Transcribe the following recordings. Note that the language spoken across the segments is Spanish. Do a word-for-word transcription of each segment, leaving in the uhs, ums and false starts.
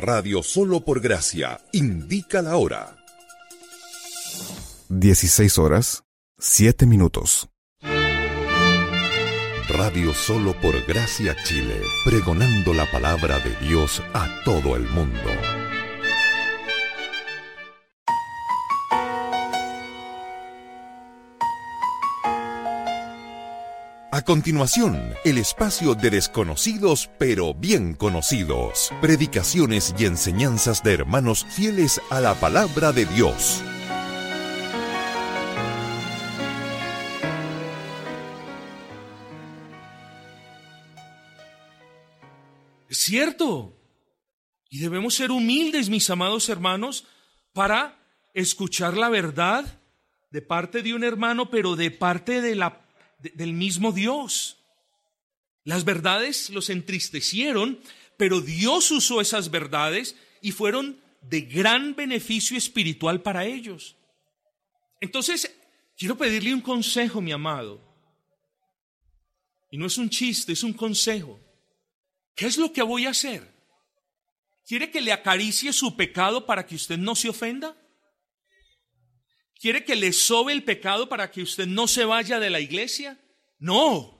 Radio Solo por Gracia indica la hora. dieciséis horas, siete minutos. Radio Solo por Gracia Chile, pregonando la palabra de Dios a todo el mundo. A continuación, el espacio de desconocidos pero bien conocidos. Predicaciones y enseñanzas de hermanos fieles a la palabra de Dios. Es cierto. Y debemos ser humildes, mis amados hermanos, para escuchar la verdad de parte de un hermano, pero de parte de la del mismo Dios. Las verdades los entristecieron, pero Dios usó esas verdades y fueron de gran beneficio espiritual para ellos. Entonces, quiero pedirle un consejo, mi amado. Y no es un chiste, es un consejo. ¿Qué es lo que voy a hacer? ¿Quiere que le acaricie su pecado para que usted no se ofenda? ¿Quiere que le sobe el pecado para que usted no se vaya de la iglesia? No.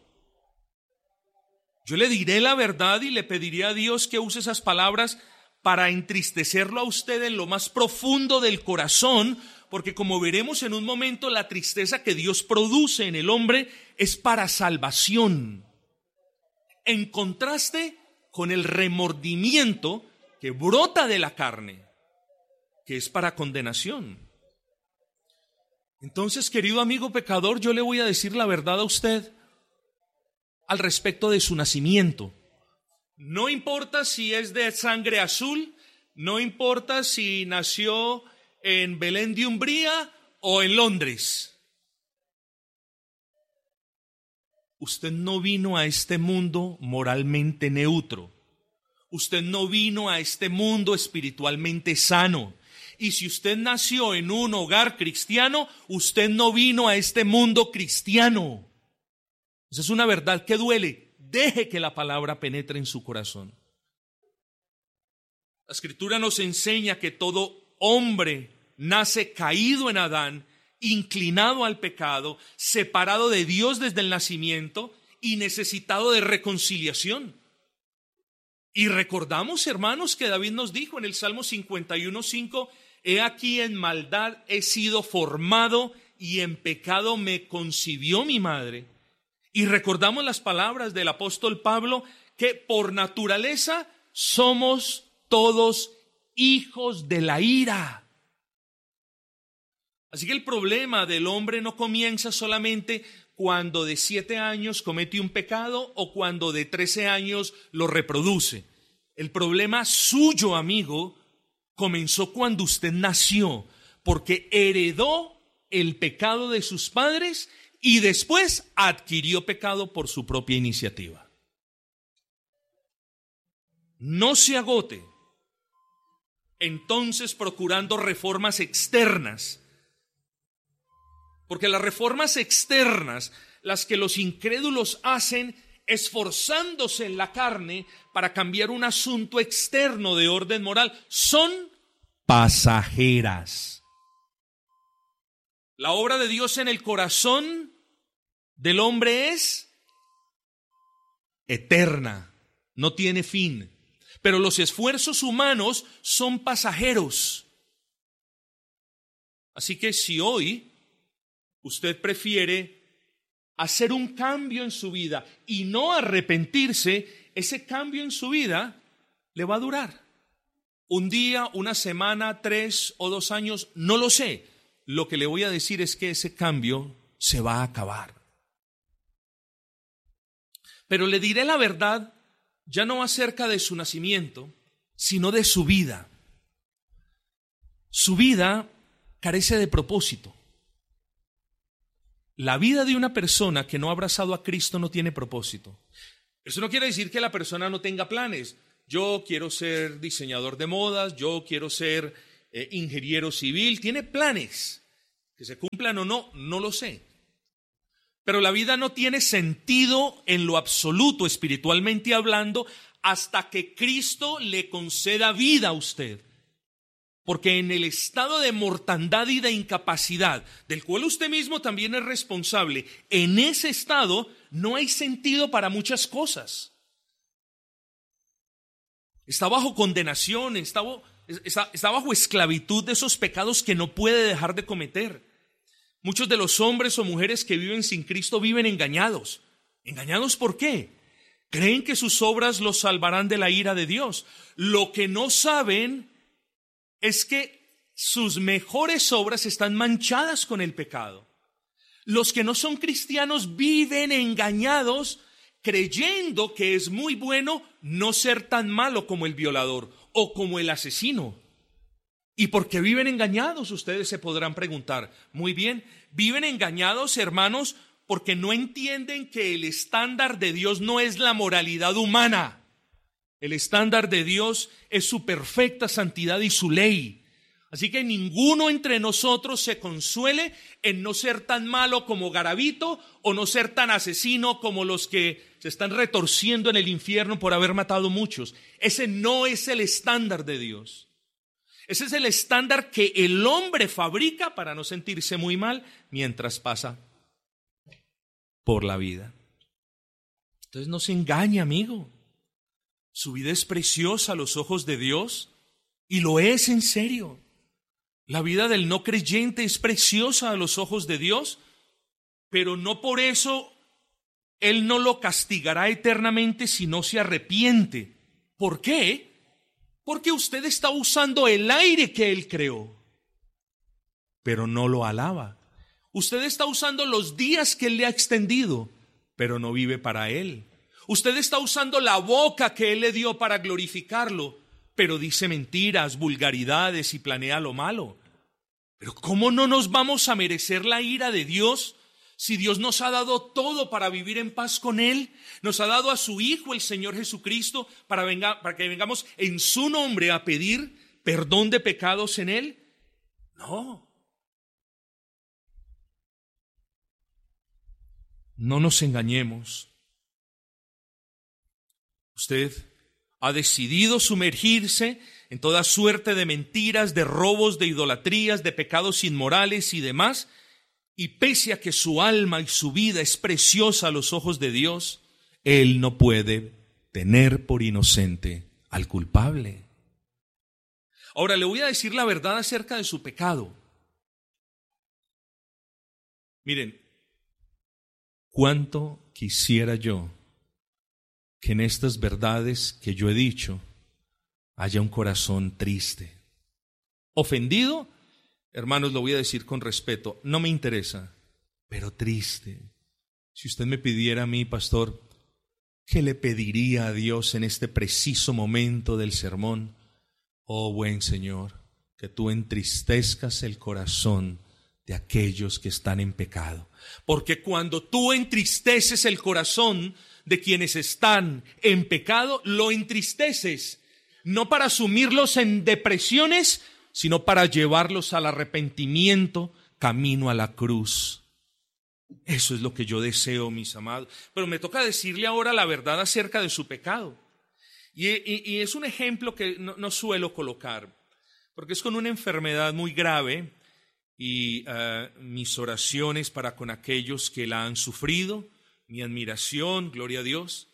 Yo le diré la verdad y le pediré a Dios que use esas palabras para entristecerlo a usted en lo más profundo del corazón, porque como veremos en un momento, la tristeza que Dios produce en el hombre es para salvación. En contraste con el remordimiento que brota de la carne, que es para condenación. Entonces, querido amigo pecador, yo le voy a decir la verdad a usted al respecto de su nacimiento. No importa si es de sangre azul, no importa si nació en Belén de Umbría o en Londres. Usted no vino a este mundo moralmente neutro. Usted no vino a este mundo espiritualmente sano. Y si usted nació en un hogar cristiano, usted no vino a este mundo cristiano. Esa es una verdad que duele. Deje que la palabra penetre en su corazón. La Escritura nos enseña que todo hombre nace caído en Adán, inclinado al pecado, separado de Dios desde el nacimiento y necesitado de reconciliación. Y recordamos, hermanos, que David nos dijo en el Salmo cincuenta y uno, cinco, he aquí en maldad he sido formado y en pecado me concibió mi madre. Y recordamos las palabras del apóstol Pablo, que por naturaleza somos todos hijos de la ira. Así que el problema del hombre no comienza solamente cuando de siete años comete un pecado o cuando de trece años lo reproduce. El problema suyo, amigo, comenzó cuando usted nació, porque heredó el pecado de sus padres y después adquirió pecado por su propia iniciativa. No se agote entonces procurando reformas externas, porque las reformas externas, las que los incrédulos hacen esforzándose en la carne para cambiar un asunto externo de orden moral, son pasajeras. La obra de Dios en el corazón del hombre es eterna, no tiene fin, pero los esfuerzos humanos son pasajeros. Así que si hoy usted prefiere hacer un cambio en su vida y no arrepentirse, ese cambio en su vida le va a durar un día, una semana, tres o dos años, no lo sé. Lo que le voy a decir es que ese cambio se va a acabar. Pero le diré la verdad, ya no acerca de su nacimiento, sino de su vida. Su vida carece de propósito. La vida de una persona que no ha abrazado a Cristo no tiene propósito. Eso no quiere decir que la persona no tenga planes. Yo quiero ser diseñador de modas, yo quiero ser eh, ingeniero civil. Tiene planes. Que se cumplan o no, no lo sé. Pero la vida no tiene sentido en lo absoluto, espiritualmente hablando, hasta que Cristo le conceda vida a usted. Porque en el estado de mortandad y de incapacidad, del cual usted mismo también es responsable, en ese estado no hay sentido para muchas cosas. Está bajo condenación, está, está, está bajo esclavitud de esos pecados que no puede dejar de cometer. Muchos de los hombres o mujeres que viven sin Cristo viven engañados. ¿Engañados por qué? Creen que sus obras los salvarán de la ira de Dios. Lo que no saben es que sus mejores obras están manchadas con el pecado. Los que no son cristianos viven engañados, creyendo que es muy bueno no ser tan malo como el violador o como el asesino. ¿Y por qué viven engañados? Ustedes se podrán preguntar. Muy bien, viven engañados, hermanos, porque no entienden que el estándar de Dios no es la moralidad humana. El estándar de Dios es su perfecta santidad y su ley. Así que ninguno entre nosotros se consuele en no ser tan malo como Garabito o no ser tan asesino como los que se están retorciendo en el infierno por haber matado muchos. Ese no es el estándar de Dios. Ese es el estándar que el hombre fabrica para no sentirse muy mal mientras pasa por la vida. Entonces no se engañe, amigo. Su vida es preciosa a los ojos de Dios y lo es en serio. La vida del no creyente es preciosa a los ojos de Dios, pero no por eso Él no lo castigará eternamente si no se arrepiente. ¿Por qué? Porque usted está usando el aire que Él creó, pero no lo alaba. Usted está usando los días que Él le ha extendido, pero no vive para Él. Usted está usando la boca que Él le dio para glorificarlo, pero dice mentiras, vulgaridades y planea lo malo. Pero ¿cómo no nos vamos a merecer la ira de Dios si Dios nos ha dado todo para vivir en paz con Él? Nos ha dado a su Hijo, el Señor Jesucristo, para, venga, para que vengamos en su nombre a pedir perdón de pecados en Él. No. No nos engañemos. Usted ha decidido sumergirse en toda suerte de mentiras, de robos, de idolatrías, de pecados inmorales y demás, y pese a que su alma y su vida es preciosa a los ojos de Dios, Él no puede tener por inocente al culpable. Ahora le voy a decir la verdad acerca de su pecado. Miren, cuánto quisiera yo que en estas verdades que yo he dicho haya un corazón triste, ofendido. Hermanos, lo voy a decir con respeto, no me interesa, pero triste. Si usted me pidiera a mí, pastor, ¿qué le pediría a Dios en este preciso momento del sermón? Oh, buen Señor, que tú entristezcas el corazón de aquellos que están en pecado. Porque cuando tú entristeces el corazón de quienes están en pecado, lo entristeces, no para sumirlos en depresiones, sino para llevarlos al arrepentimiento, camino a la cruz. Eso es lo que yo deseo, mis amados. Pero me toca decirle ahora la verdad acerca de su pecado. Y, y, y es un ejemplo que no, no suelo colocar, porque es con una enfermedad muy grave y uh, mis oraciones para con aquellos que la han sufrido, mi admiración, gloria a Dios.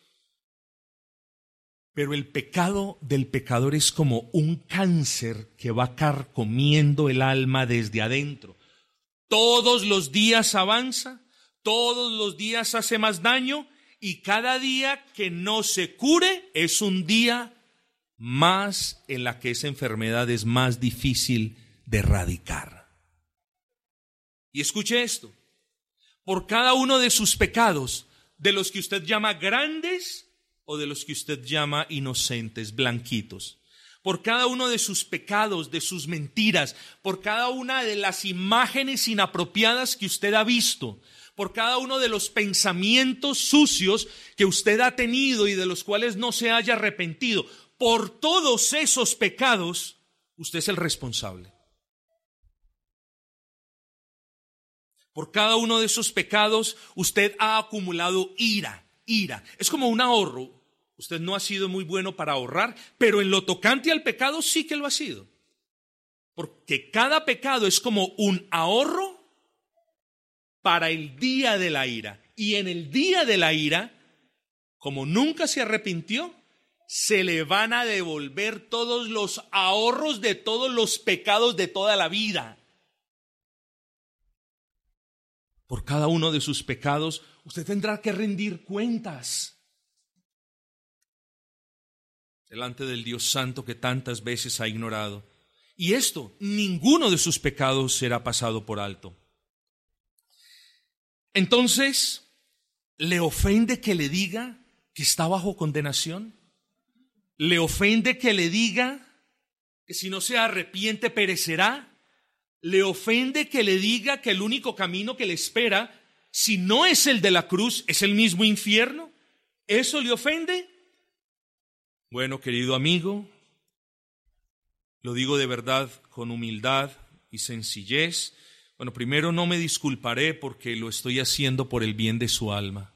Pero el pecado del pecador es como un cáncer que va carcomiendo el alma desde adentro. Todos los días avanza, todos los días hace más daño y cada día que no se cure es un día más en la que esa enfermedad es más difícil de erradicar. Y escuche esto, por cada uno de sus pecados, de los que usted llama grandes o de los que usted llama inocentes, blanquitos, por cada uno de sus pecados, de sus mentiras, por cada una de las imágenes inapropiadas que usted ha visto, por cada uno de los pensamientos sucios que usted ha tenido y de los cuales no se haya arrepentido, por todos esos pecados, usted es el responsable. Por cada uno de esos pecados, usted ha acumulado ira, ira. Es como un ahorro. usted no ha sido muy bueno para ahorrar, pero en lo tocante al pecado sí que lo ha sido. Porque cada pecado es como un ahorro para el día de la ira. Y en el día de la ira, como nunca se arrepintió, se le van a devolver todos los ahorros de todos los pecados de toda la vida. Por cada uno de sus pecados, usted tendrá que rendir cuentas delante del Dios Santo que tantas veces ha ignorado. Y esto, ninguno de sus pecados será pasado por alto. Entonces, ¿le ofende que le diga que está bajo condenación? ¿Le ofende que le diga que si no se arrepiente perecerá? ¿Le ofende que le diga que el único camino que le espera, si no es el de la cruz, es el mismo infierno? ¿Eso le ofende? Bueno, querido amigo, lo digo de verdad con humildad y sencillez. Bueno, primero no me disculparé porque lo estoy haciendo por el bien de su alma.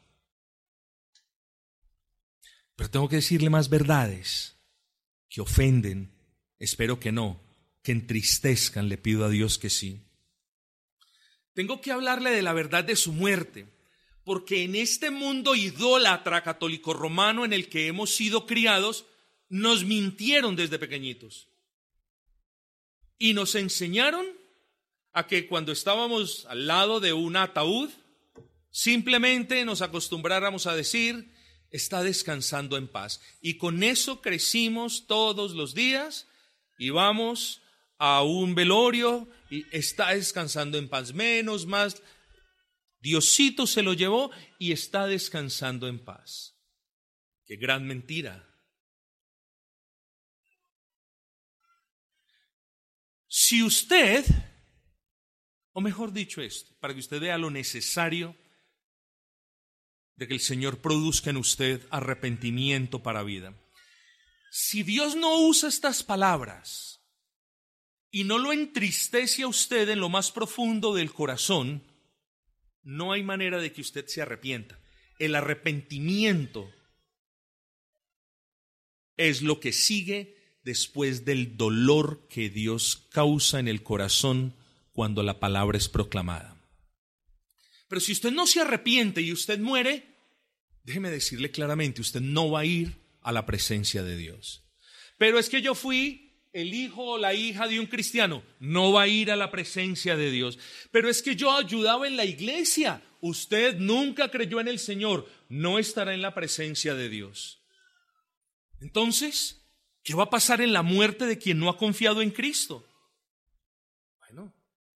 Pero tengo que decirle más verdades que ofenden, espero que no, que entristezcan, le pido a Dios que sí. Tengo que hablarle de la verdad de su muerte, porque en este mundo idólatra católico romano en el que hemos sido criados, nos mintieron desde pequeñitos. Y nos enseñaron a que cuando estábamos al lado de un ataúd, simplemente nos acostumbráramos a decir, está descansando en paz. Y con eso crecimos todos los días y vamos a un velorio y está descansando en paz. Menos más, Diosito se lo llevó y está descansando en paz. ¡Qué gran mentira! Si usted, o mejor dicho esto, para que usted vea lo necesario de que el Señor produzca en usted arrepentimiento para vida. Si Dios no usa estas palabras y no lo entristece a usted en lo más profundo del corazón, no hay manera de que usted se arrepienta. El arrepentimiento es lo que sigue después del dolor que Dios causa en el corazón cuando la palabra es proclamada. Pero si usted no se arrepiente y usted muere, déjeme decirle claramente, usted no va a ir a la presencia de Dios. Pero es que yo fui el hijo o la hija de un cristiano, no va a ir a la presencia de Dios. Pero es que yo ayudaba en la iglesia, usted nunca creyó en el Señor, no estará en la presencia de Dios. Entonces, ¿qué va a pasar en la muerte de quien no ha confiado en Cristo? Bueno,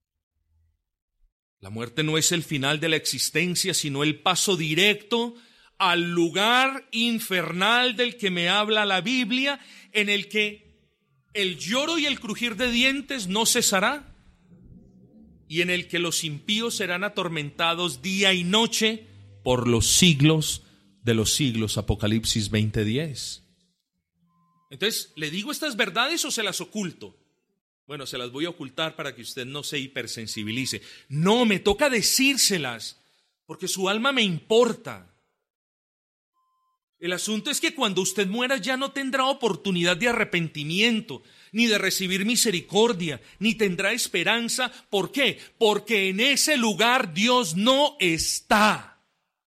la muerte no es el final de la existencia, sino el paso directo al lugar infernal del que me habla la Biblia, en el que el lloro y el crujir de dientes no cesará, y en el que los impíos serán atormentados día y noche por los siglos de los siglos. Apocalipsis veinte diez. Entonces, ¿le digo estas verdades o se las oculto? Bueno, se las voy a ocultar para que usted no se hipersensibilice. No, me toca decírselas, porque su alma me importa. El asunto es que cuando usted muera ya no tendrá oportunidad de arrepentimiento, ni de recibir misericordia, ni tendrá esperanza. ¿Por qué? Porque en ese lugar Dios no está.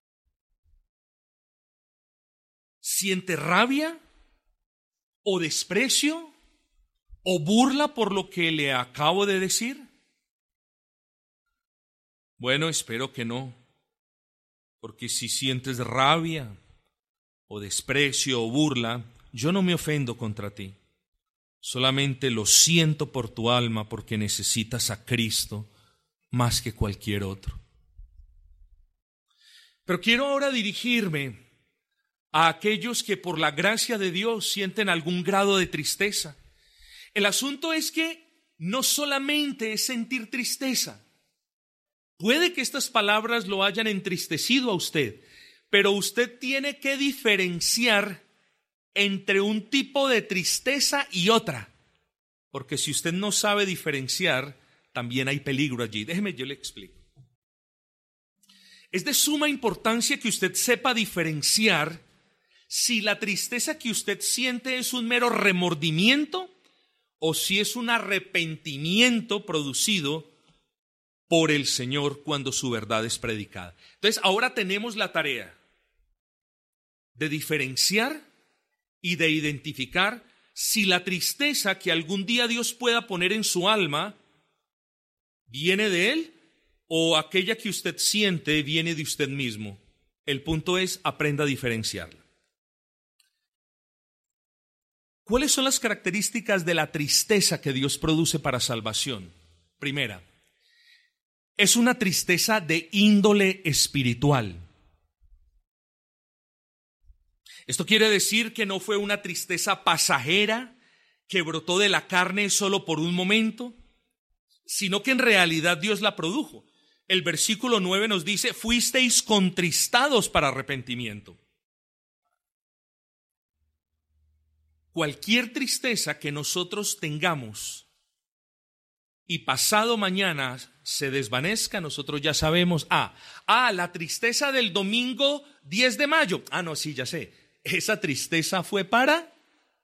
¿Siente rabia o desprecio o burla por lo que le acabo de decir? Bueno, espero que no, porque si sientes rabia o desprecio o burla, yo no me ofendo contra ti. Solamente lo siento por tu alma porque necesitas a Cristo más que cualquier otro. Pero quiero ahora dirigirme a aquellos que por la gracia de Dios sienten algún grado de tristeza. El asunto es que no solamente es sentir tristeza. Puede que estas palabras lo hayan entristecido a usted, pero usted tiene que diferenciar entre un tipo de tristeza y otra. Porque si usted no sabe diferenciar, también hay peligro allí. Déjeme, yo le explico. Es de suma importancia que usted sepa diferenciar si la tristeza que usted siente es un mero remordimiento o si es un arrepentimiento producido por el Señor cuando su verdad es predicada. Entonces, ahora tenemos la tarea de diferenciar y de identificar si la tristeza que algún día Dios pueda poner en su alma viene de Él o aquella que usted siente viene de usted mismo. El punto es, aprenda a diferenciarla. ¿Cuáles son las características de la tristeza que Dios produce para salvación? Primera, es una tristeza de índole espiritual. Esto quiere decir que no fue una tristeza pasajera que brotó de la carne solo por un momento, sino que en realidad Dios la produjo. El versículo nueve nos dice, fuisteis contristados para arrepentimiento. Cualquier tristeza que nosotros tengamos y pasado mañana se desvanezca, nosotros ya sabemos, ah, ah, la tristeza del domingo diez de mayo. Ah, no, sí, ya sé. Esa tristeza fue para,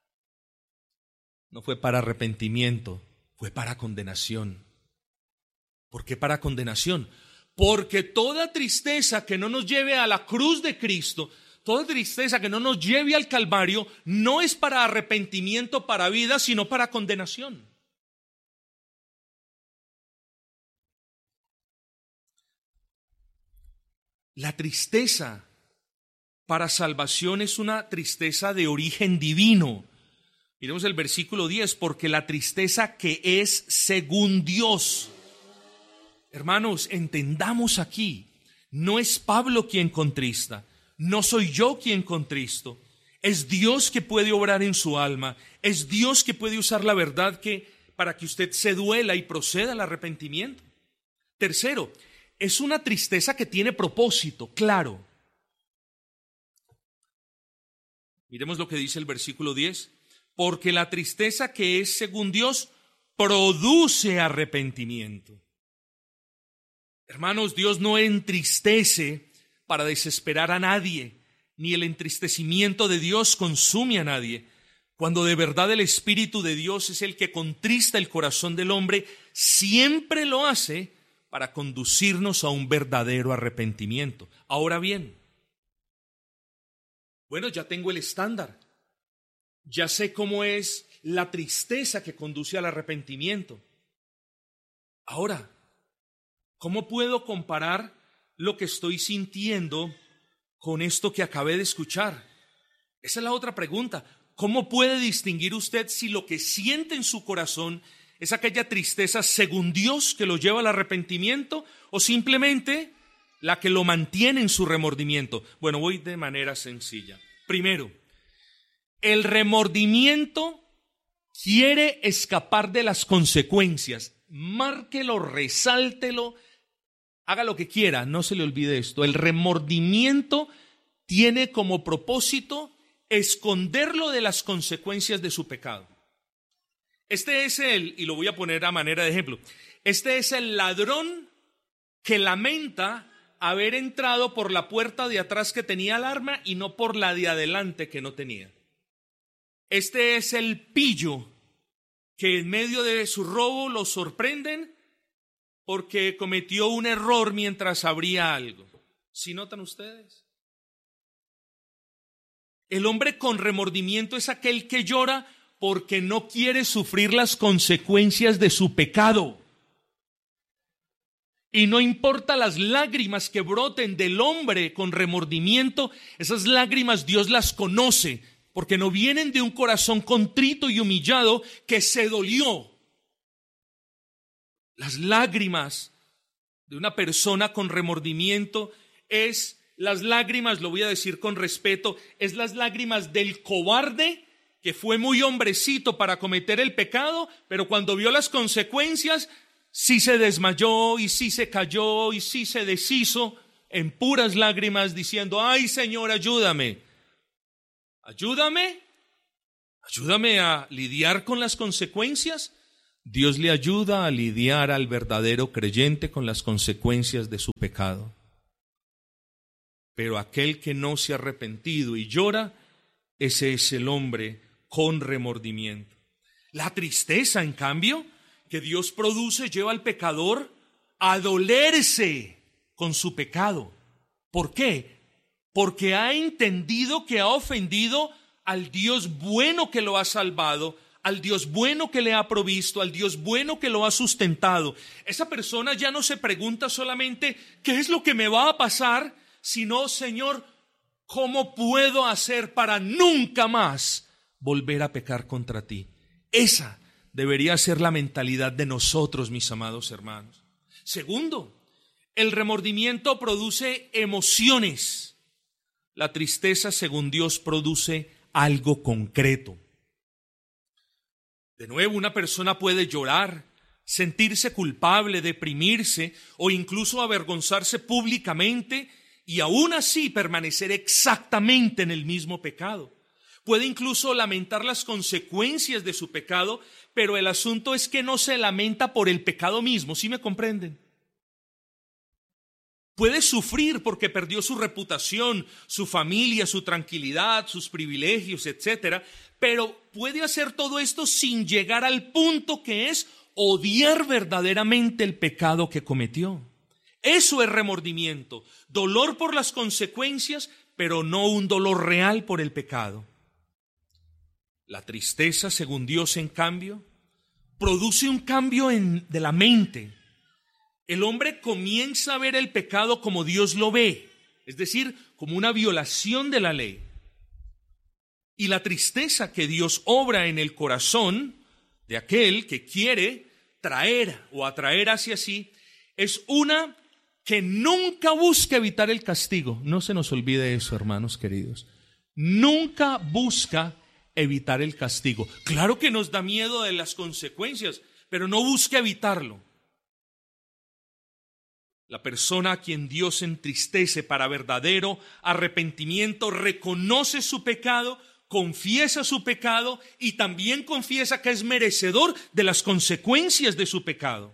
no fue para arrepentimiento, fue para condenación. ¿Por qué para condenación? Porque toda tristeza que no nos lleve a la cruz de Cristo, toda tristeza que no nos lleve al Calvario, no es para arrepentimiento, para vida, sino para condenación. La tristeza para salvación es una tristeza de origen divino. Miremos el versículo diez, porque la tristeza que es según Dios. Hermanos, entendamos aquí, no es Pablo quien contrista, no soy yo quien contristo, es Dios que puede obrar en su alma, es Dios que puede usar la verdad que, para que usted se duela y proceda al arrepentimiento. Tercero, es una tristeza que tiene propósito, claro. Miremos lo que dice el versículo diez. Porque la tristeza que es según Dios produce arrepentimiento. Hermanos, Dios no entristece para desesperar a nadie, ni el entristecimiento de Dios consume a nadie. Cuando de verdad el Espíritu de Dios es el que contrista el corazón del hombre, siempre lo hace para conducirnos a un verdadero arrepentimiento. Ahora bien, bueno, ya tengo el estándar. Ya sé cómo es la tristeza que conduce al arrepentimiento. Ahora, ¿cómo puedo comparar lo que estoy sintiendo con esto que acabé de escuchar? Esa es la otra pregunta. ¿Cómo puede distinguir usted si lo que siente en su corazón es aquella tristeza según Dios que lo lleva al arrepentimiento o simplemente la que lo mantiene en su remordimiento? Bueno, voy de manera sencilla. Primero, el remordimiento quiere escapar de las consecuencias. Márquelo, resáltelo, haga lo que quiera, no se le olvide esto. El remordimiento tiene como propósito esconderlo de las consecuencias de su pecado. Este es el, y lo voy a poner a manera de ejemplo, este es el ladrón que lamenta haber entrado por la puerta de atrás que tenía alarma y no por la de adelante que no tenía. Este es el pillo que en medio de su robo lo sorprenden porque cometió un error mientras abría algo. ¿Sí notan ustedes? El hombre con remordimiento es aquel que llora porque no quiere sufrir las consecuencias de su pecado. Y no importa las lágrimas que broten del hombre con remordimiento, esas lágrimas Dios las conoce, porque no vienen de un corazón contrito y humillado que se dolió. Las lágrimas de una persona con remordimiento es las lágrimas, lo voy a decir con respeto, es las lágrimas del cobarde que fue muy hombrecito para cometer el pecado, pero cuando vio las consecuencias, sí se desmayó y sí se cayó y sí se deshizo en puras lágrimas diciendo, ay Señor, ayúdame. Ayúdame, ayúdame a lidiar con las consecuencias. Dios le ayuda a lidiar al verdadero creyente con las consecuencias de su pecado. Pero aquel que no se ha arrepentido y llora, Ese es el hombre con remordimiento. La tristeza, en cambio, que Dios produce, lleva al pecador a dolerse con su pecado. ¿Por qué? Porque ha entendido que ha ofendido al Dios bueno que lo ha salvado, al Dios bueno que le ha provisto, al Dios bueno que lo ha sustentado. Esa persona ya no se pregunta solamente ¿qué es lo que me va a pasar? Sino, Señor, ¿cómo puedo hacer para nunca más volver a pecar contra ti? Esa debería ser la mentalidad de nosotros, mis amados hermanos. Segundo, el remordimiento produce emociones. La tristeza, según Dios, produce algo concreto. De nuevo, una persona puede llorar, sentirse culpable, deprimirse o incluso avergonzarse públicamente y aún así permanecer exactamente en el mismo pecado. Puede incluso lamentar las consecuencias de su pecado, pero el asunto es que no se lamenta por el pecado mismo, ¿sí me comprenden? Puede sufrir porque perdió su reputación, su familia, su tranquilidad, sus privilegios, etcétera, pero puede hacer todo esto sin llegar al punto que es odiar verdaderamente el pecado que cometió. Eso es remordimiento, dolor por las consecuencias, pero no un dolor real por el pecado. La tristeza, según Dios, en cambio, produce un cambio en, de la mente. El hombre comienza a ver el pecado como Dios lo ve, es decir, como una violación de la ley. Y la tristeza que Dios obra en el corazón de aquel que quiere traer o atraer hacia sí es una que nunca busca evitar el castigo. No se nos olvide eso, hermanos queridos. Nunca busca evitar el castigo. Claro que nos da miedo de las consecuencias, pero no busca evitarlo. La persona a quien Dios entristece para verdadero arrepentimiento reconoce su pecado, confiesa su pecado y también confiesa que es merecedor de las consecuencias de su pecado.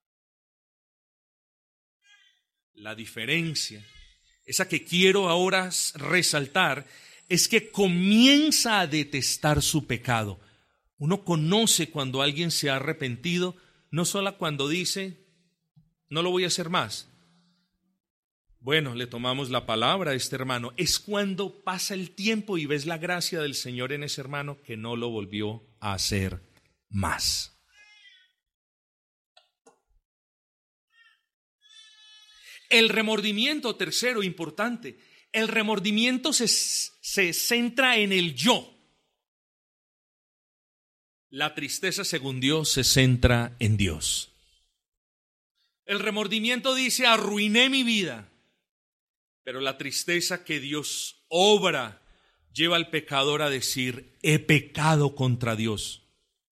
La diferencia, esa que quiero ahora resaltar, es que comienza a detestar su pecado. Uno conoce cuando alguien se ha arrepentido, no solo cuando dice, no lo voy a hacer más. Bueno, le tomamos la palabra a este hermano. Es cuando pasa el tiempo y ves la gracia del Señor en ese hermano que no lo volvió a hacer más. El remordimiento, tercero, importante, el remordimiento se, se centra en el yo. La tristeza, según Dios, se centra en Dios. El remordimiento dice, arruiné mi vida. Pero la tristeza que Dios obra lleva al pecador a decir, he pecado contra Dios.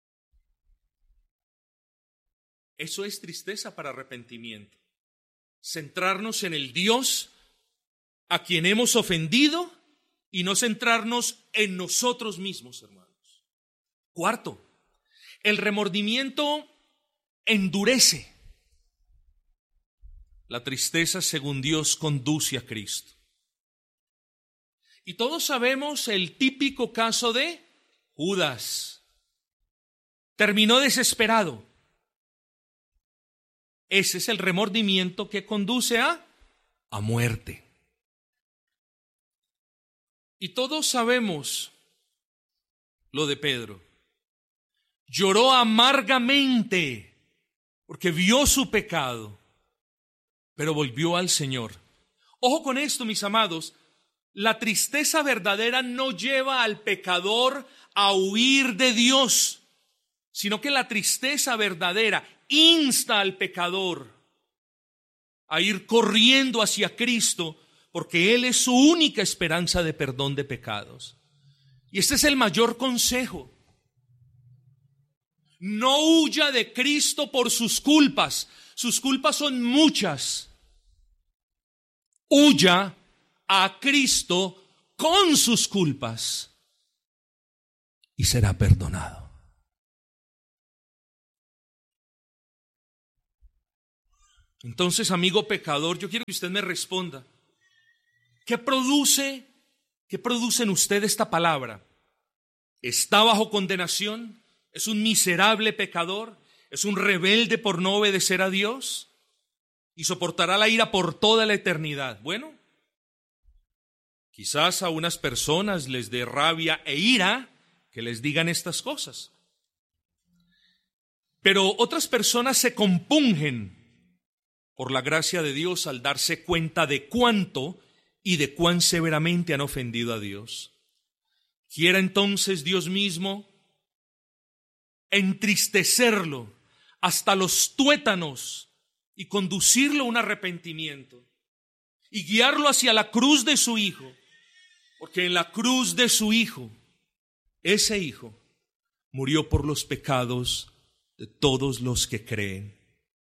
Eso es tristeza para arrepentimiento. Centrarnos en el Dios a quien hemos ofendido y no centrarnos en nosotros mismos, hermanos. Cuarto, el remordimiento endurece. La tristeza, según Dios, conduce a Cristo. Y todos sabemos el típico caso de Judas. Terminó desesperado. Ese es el remordimiento que conduce a, a muerte. Y todos sabemos lo de Pedro. Lloró amargamente porque vio su pecado, pero volvió al Señor. Ojo con esto, mis amados. La tristeza verdadera no lleva al pecador a huir de Dios, sino que la tristeza verdadera insta al pecador a ir corriendo hacia Cristo, porque Él es su única esperanza de perdón de pecados. Y este es el mayor consejo. No huya de Cristo por sus culpas. Sus culpas son muchas. Huya a Cristo con sus culpas y será perdonado. Entonces, amigo pecador, yo quiero que usted me responda. ¿Qué produce ¿Qué produce en usted esta palabra? ¿Está bajo condenación? ¿Es un miserable pecador? ¿Es un rebelde por no obedecer a Dios? ¿Y soportará la ira por toda la eternidad? Bueno, quizás a unas personas les dé rabia e ira que les digan estas cosas. Pero otras personas se compungen por la gracia de Dios al darse cuenta de cuánto y de cuán severamente han ofendido a Dios. Quiera entonces Dios mismo entristecerlo hasta los tuétanos y conducirlo a un arrepentimiento y guiarlo hacia la cruz de su Hijo, porque en la cruz de su Hijo, ese Hijo murió por los pecados de todos los que creen.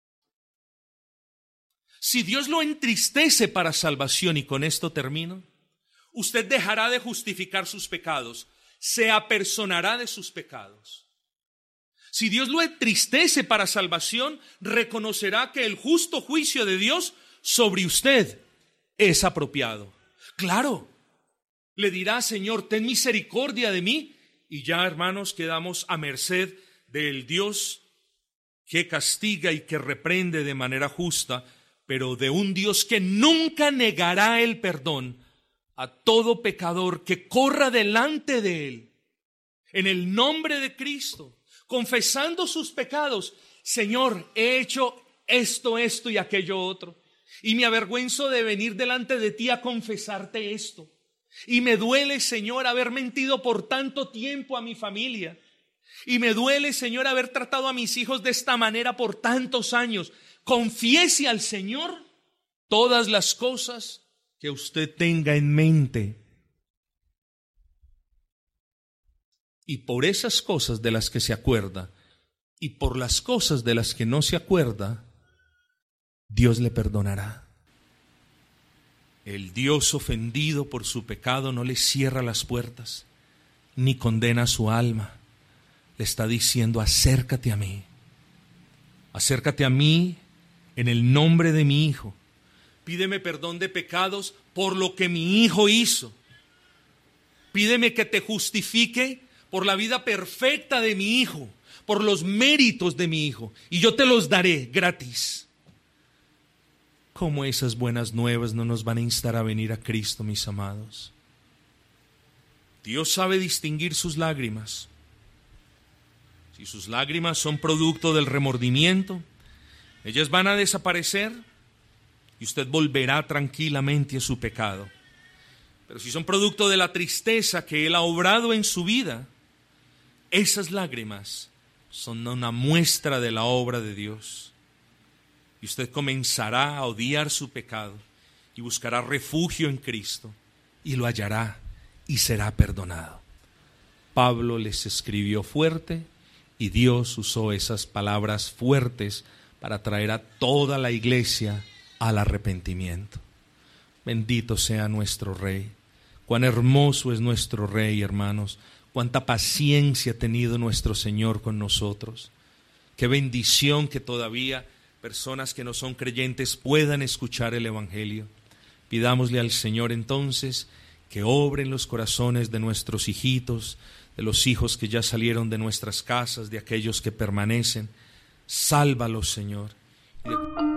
Si Dios lo entristece para salvación, y con esto termino, usted dejará de justificar sus pecados, se apersonará de sus pecados. Si Dios lo entristece para salvación, reconocerá que el justo juicio de Dios sobre usted es apropiado. Claro, le dirá: Señor, ten misericordia de mí, y ya, hermanos, quedamos a merced del Dios que castiga y que reprende de manera justa, pero de un Dios que nunca negará el perdón a todo pecador que corra delante de Él, en el nombre de Cristo, confesando sus pecados. Señor, he hecho esto, esto y aquello otro, y me avergüenzo de venir delante de ti a confesarte esto, y me duele, Señor, haber mentido por tanto tiempo a mi familia, y me duele, Señor, haber tratado a mis hijos de esta manera por tantos años. Confiese al Señor todas las cosas que usted tenga en mente. Y por esas cosas de las que se acuerda y por las cosas de las que no se acuerda, Dios le perdonará. El Dios ofendido por su pecado no le cierra las puertas ni condena su alma. Le está diciendo: acércate a mí. Acércate a mí en el nombre de mi Hijo. Pídeme perdón de pecados por lo que mi Hijo hizo. Pídeme que te justifique por la vida perfecta de mi Hijo, por los méritos de mi Hijo, y yo te los daré gratis. ¿Cómo esas buenas nuevas no nos van a instar a venir a Cristo, mis amados? Dios sabe distinguir sus lágrimas. Si sus lágrimas son producto del remordimiento, ellas van a desaparecer y usted volverá tranquilamente a su pecado. Pero si son producto de la tristeza que Él ha obrado en su vida, esas lágrimas son una muestra de la obra de Dios. Y usted comenzará a odiar su pecado y buscará refugio en Cristo, y lo hallará y será perdonado. Pablo les escribió fuerte, y Dios usó esas palabras fuertes para traer a toda la iglesia al arrepentimiento. Bendito sea nuestro Rey. Cuán hermoso es nuestro Rey, hermanos. Cuánta paciencia ha tenido nuestro Señor con nosotros. Qué bendición que todavía personas que no son creyentes puedan escuchar el Evangelio. Pidámosle al Señor entonces que obre en los corazones de nuestros hijitos, de los hijos que ya salieron de nuestras casas, de aquellos que permanecen. Sálvalos, Señor.